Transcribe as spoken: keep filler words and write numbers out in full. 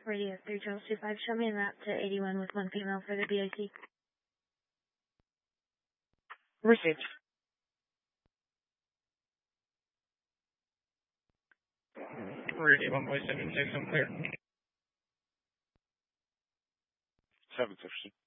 Radio three Charles two five, show me a map to eighty-one with one female for the B I C. Received. Radio one point seven six, I'm clear. seven fifty.